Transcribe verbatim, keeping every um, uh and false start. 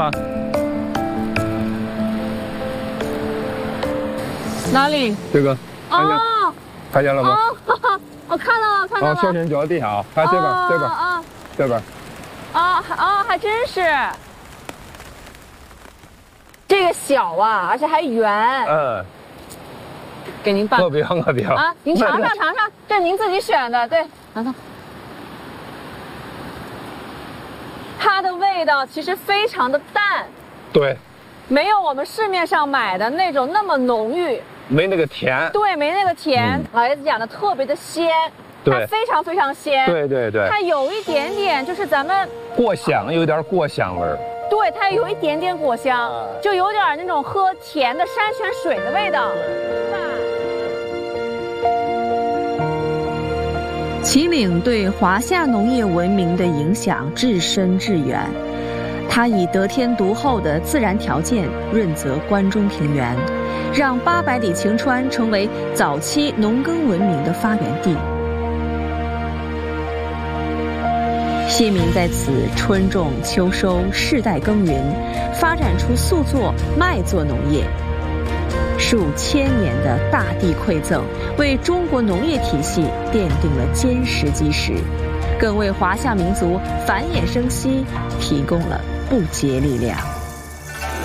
吗？ 哪里？ 这个。 哦， 看见了吗？ 哦，我看到了，看到了。 哦，小心脚底下啊！看这边，这边， 啊， 这边。 啊啊，还真是。这个小啊，而且还圆。 嗯。 给您拌。 我不要，我不要。 啊，您尝尝尝尝，这是您自己选的，对，尝尝。它的味道其实非常的淡。 对。没有我们市面上买的那种那么浓郁。 没那个甜。 对，没那个甜。嗯、老爷子讲的特别的鲜。它非常非常鲜。 对对对。 它有一点点就是咱们果香，有点果香味儿。 对，它有一点点果香，就有点那种喝甜的山泉水的味道。 秦岭对华夏农业文明的影响至深至远，它以得天独厚的自然条件润泽关中平原，让八百里晴川成为早期农耕文明的发源地。先民在此春种秋收，世代耕耘，发展出素作、麦作农业。数千年的大地馈赠，为中国农业体系奠定了坚实基石，更为华夏民族繁衍生息提供了不竭力量。